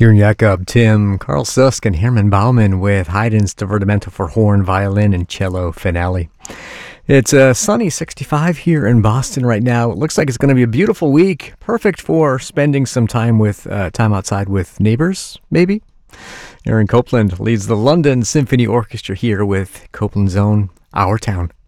Jörn Jakob, Tim, Carl Susk, and Herman Baumann with Haydn's Divertimento for horn, violin, and cello finale. It's a sunny 65 here in Boston right now. It looks like it's going to be a beautiful week, perfect for spending some time outside with neighbors, maybe. Aaron Copland leads the London Symphony Orchestra here with Copland's own Our Town.